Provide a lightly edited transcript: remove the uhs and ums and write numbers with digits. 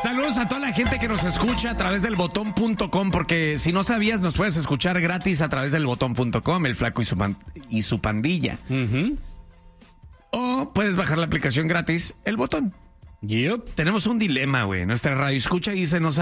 Saludos a toda la gente que nos escucha a través del botón.com, porque si no sabías, nos puedes escuchar gratis a través del botón.com, el Flaco y su pandilla. O puedes bajar la aplicación gratis, el Botón. Yep. Tenemos un dilema, güey. Nuestra radio escucha y dice, no